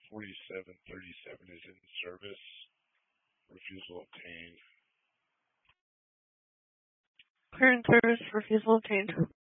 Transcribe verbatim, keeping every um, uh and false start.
forty-seven thirty-seven is in service. Refusal obtained. Clear in service, refusal obtained.